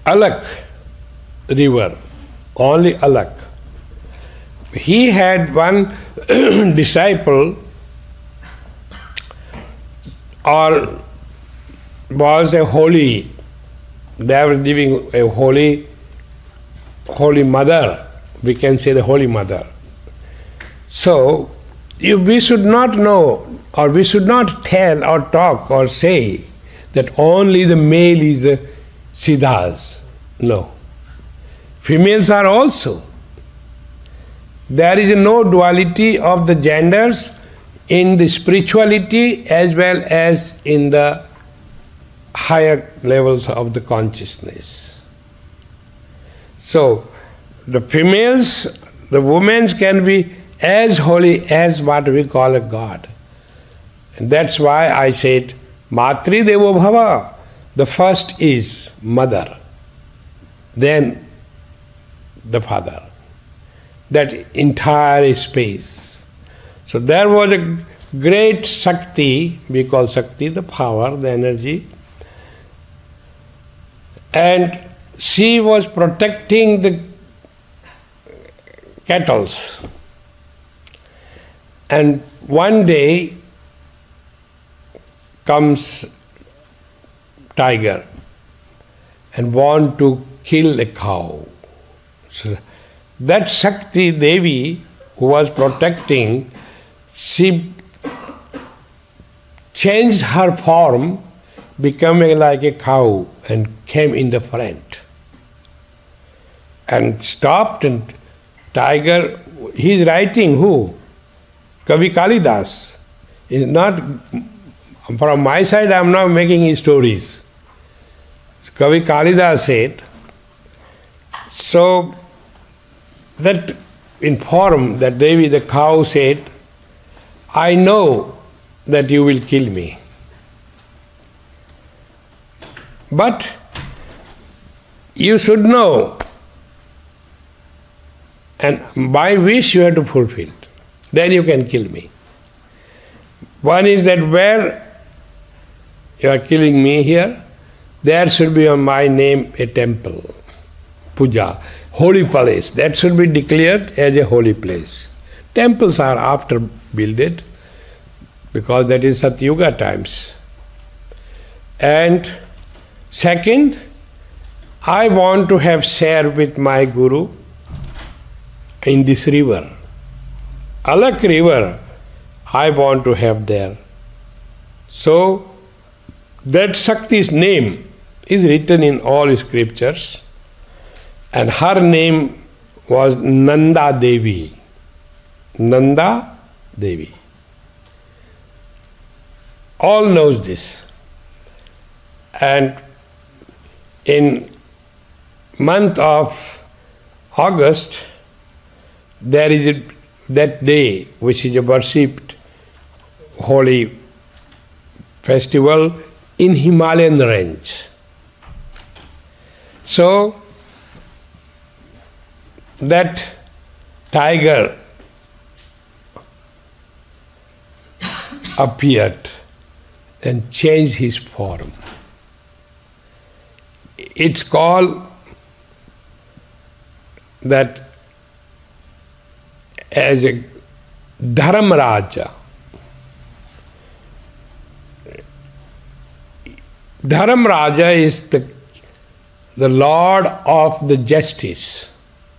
Alak river, only Alak. He had one disciple, or was a holy, they were giving a holy mother, we can say the holy mother. So, we should not know, or we should not tell or talk or say that only the male is the Siddhas. No. Females are also. There is no duality of the genders in the spirituality as well as in the higher levels of the consciousness. So, the females, the women can be as holy as what we call a God. And that's why I said, Matri Devo Bhava. The first is mother, then the father. That entire space. So there was a great Shakti, we call Shakti the power, the energy. And she was protecting the cattle. And one day comes tiger and want to kill a cow. So that Shakti Devi who was protecting, she changed her form, becoming like a cow, and came in the front. And stopped, and tiger, he is writing who? Kavi Kalidas. Is not, from my side I am not making stories. Kavi Kalidas said, so that in form, that Devi, the cow, said, I know that you will kill me. But you should know, and my wish you have to fulfill. Then you can kill me. One is that where you are killing me here, there should be on my name a temple, puja, holy place. That should be declared as a holy place. Temples are after builded, because that is Satyuga times. And second, I want to have share with my Guru in this river. Alak river, I want to have there. So, that Shakti's name is written in all scriptures, and her name was Nanda Devi. Nanda Devi. All knows this. And in month of August, there is that day which is a worshipped holy festival in Himalayan range. So that tiger appeared and changed his form. It's called that as a Dharamraja. Dharamraja is the Lord of the justice.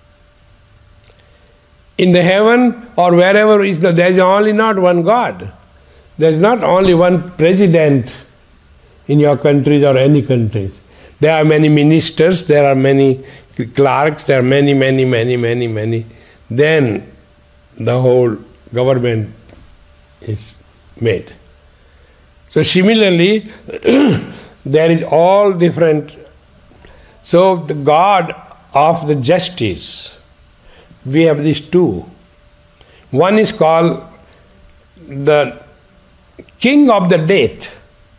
In the heaven or wherever there is only not one God. There is not only one president in your countries or any countries. There are many ministers, there are many clerks, there are many. Then the whole government is made. So similarly, there is all different. So the God of the justice, we have these two. One is called the King of the Death.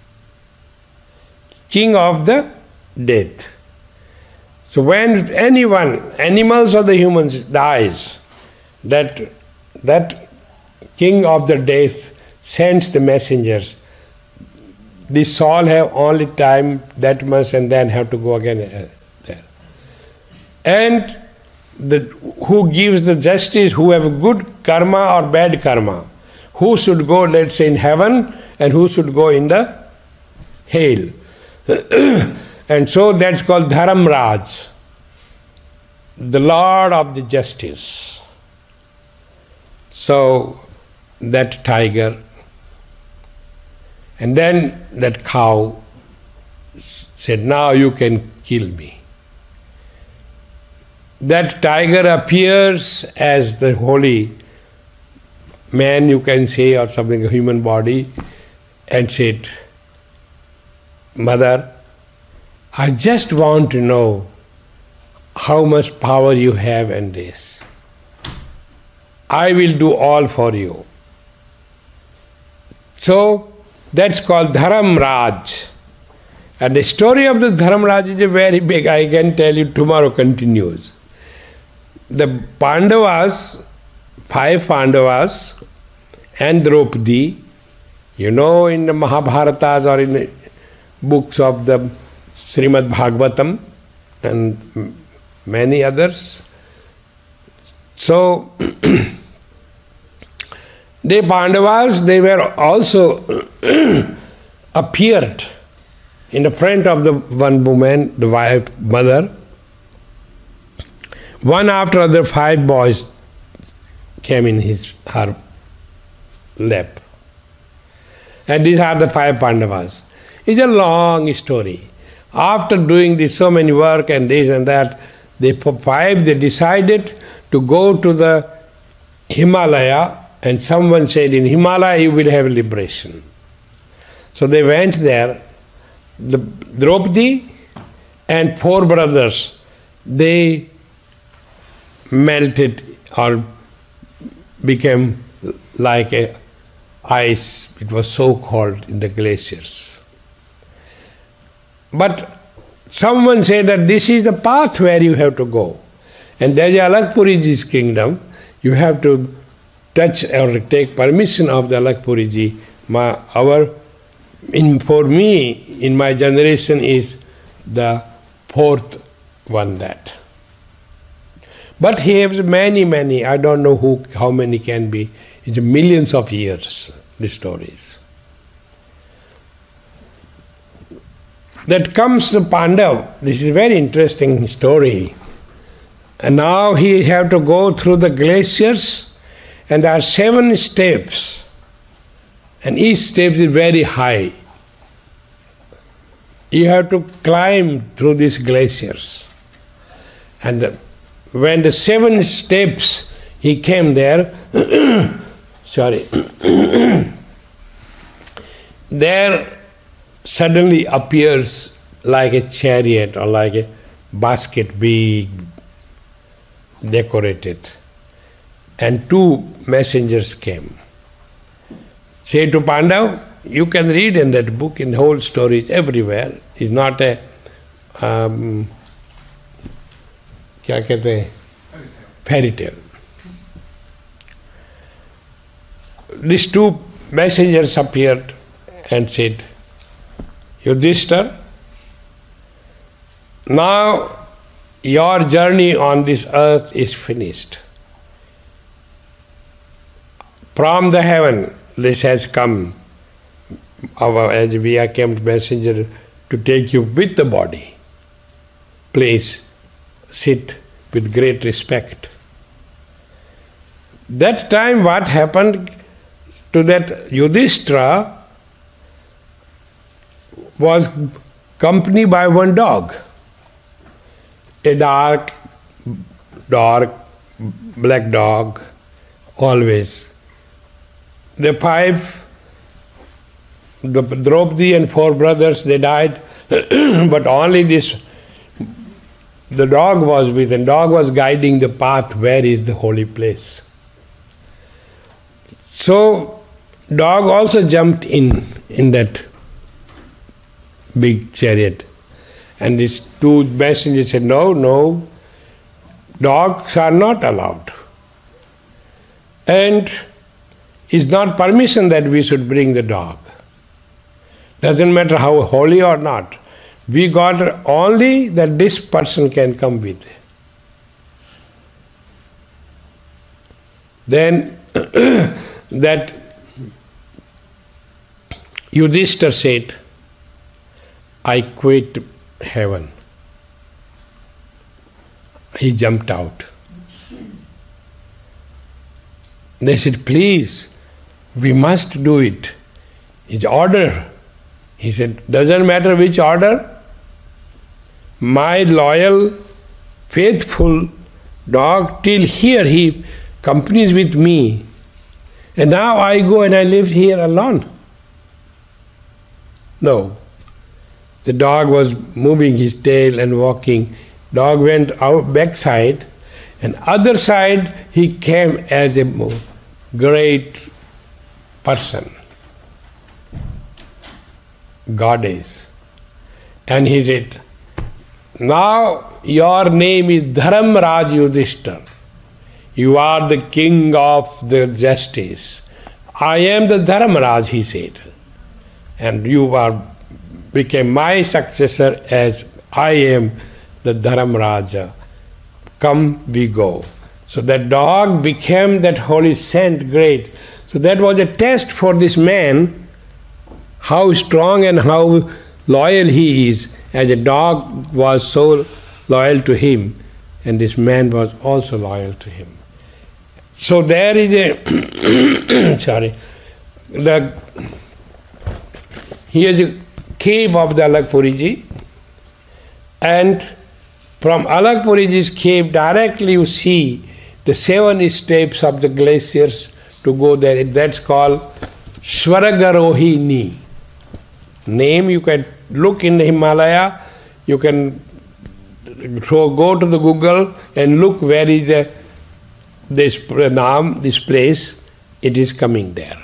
King of the Death. So when anyone, animals or the humans, dies, that King of the Death sends the messengers. The soul have only time that much and then have to go again there. And who gives the justice, who have good karma or bad karma, who should go, let's say, in heaven and who should go in the hell. And so that's called Dharamraj, the Lord of the Justice. So that tiger, and then that cow said, now you can kill me. That tiger appears as the holy man, you can say, or something, a human body, and said, Mother, I just want to know how much power you have in this. I will do all for you. So that's called Dharamraj. And the story of the Dharamraj is a very big, I can tell you, tomorrow continues. The Pandavas, 5 Pandavas, and Draupadi, you know, in the Mahabharatas or in the books of the Srimad Bhagavatam and many others. So, the Pandavas, they were also appeared in the front of the one woman, the wife, mother. One after other, 5 boys came in her lap. And these are the 5 Pandavas. It's a long story. After doing this so many work and this and that, they decided to go to the Himalaya, and someone said, in Himalaya you will have liberation. So they went there. The Draupadi and 4 brothers, they melted or became like a ice. It was so cold in the glaciers. But someone said that this is the path where you have to go. And there's Alakpuriji's kingdom. You have to touch or take permission of the Alakpuriji. For me, in my generation, is the 4th one that. But he has many, I don't know how many can be. It's millions of years, the stories. That comes to Pandav. This is a very interesting story. And now he have to go through the glaciers, and there are 7 steps, and each step is very high. You have to climb through these glaciers. And when the 7 steps he came there, sorry, there suddenly appears like a chariot or like a basket, big, decorated. And 2 messengers came. Say to Pandav, you can read in that book, in the whole story, everywhere. It's not a fairy tale. These 2 messengers appeared and said, Yudhishthira, now your journey on this earth is finished. From the heaven, this has come, as we are come messenger to take you with the body. Please sit with great respect. That time what happened to that Yudhishthira was accompanied by one dog. A dark, black dog, always. The Draupadi and 4 brothers, they died, but only the dog was with, and dog was guiding the path where is the holy place. So, dog also jumped in that big chariot. And these 2 messengers said, no, dogs are not allowed. And it's not permission that we should bring the dog. Doesn't matter how holy or not. We got only that this person can come with. Then that Yudhishthira said, I quit heaven. He jumped out. They said, please, we must do it. It's order. He said, doesn't matter which order. My loyal, faithful dog, till here he accompanies with me. And now I go and I live here alone. No. The dog was moving his tail and walking. Dog went out backside, and other side he came as a great person, goddess. And he said, now your name is Dharamraj Yudhishthira. You are the king of the justice. I am the Dharamraj, he said. And you became my successor as I am the Dharamraja. Come, we go. So that dog became that holy saint, great. So that was a test for this man, how strong and how loyal he is, as a dog was so loyal to him, and this man was also loyal to him. So there is a here is a cave of the Alakpuriji, and from Alakpuriji's cave directly you see the 7 steps of the glaciers to go there. That's called Swaragarohini. Name, you can look in the Himalaya, you can go to the Google and look where is this place, it is coming there.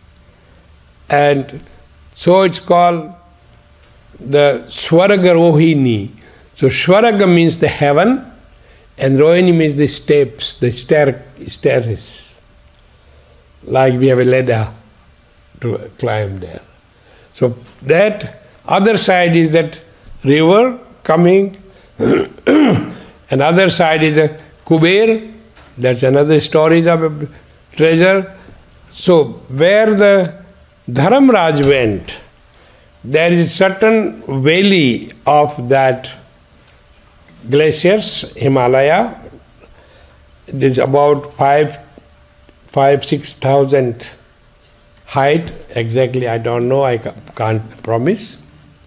And so it's called the Swaragarohini. So Swaraga means the heaven, and Rohini means the steps, the staircase. Like we have a ladder to climb there. So that other side is that river coming, and other side is the Kuber, that's another storage of a treasure. So where the Dharamraj went, there is a certain valley of that glaciers, Himalaya. It is about 6,000 height. Exactly, I don't know, I can't promise.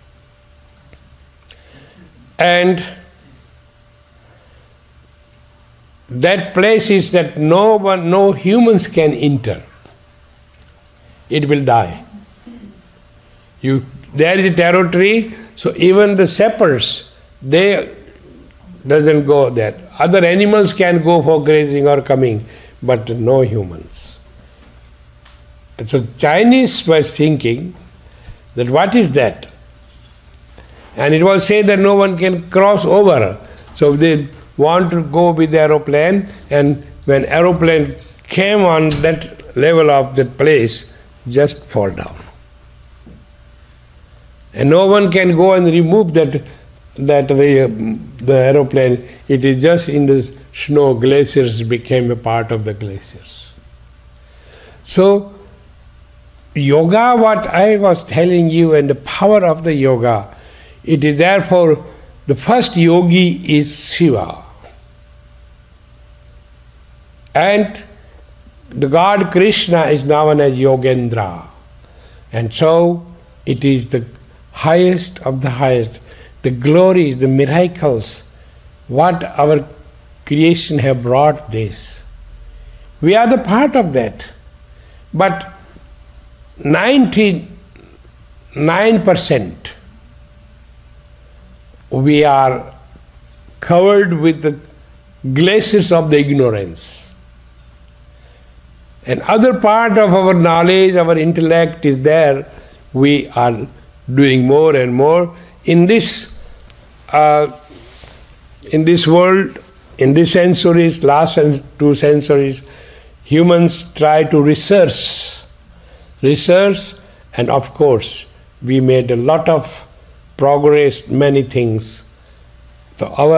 And that place is that no humans can enter. It will die. There is a territory, so even the shepherds, they doesn't go there. Other animals can go for grazing or coming, but no humans. And so Chinese was thinking that what is that? And it was said that no one can cross over. So they want to go with the aeroplane, and when aeroplane came on that level of that place, just fall down. And no one can go and remove the aeroplane. It is just in the snow, glaciers became a part of the glaciers. So yoga, what I was telling you, and the power of the yoga, it is therefore the first yogi is Shiva. And the God Krishna is known as Yogendra. And so it is the highest of the highest. The glories, the miracles, what our creation have brought this. We are the part of that. But 99% we are covered with the glaciers of the ignorance. And other part of our knowledge, our intellect is there. We are doing more and more. In this world, in these centuries, last 2 centuries, humans try to research, and of course, we made a lot of progressed many things. So our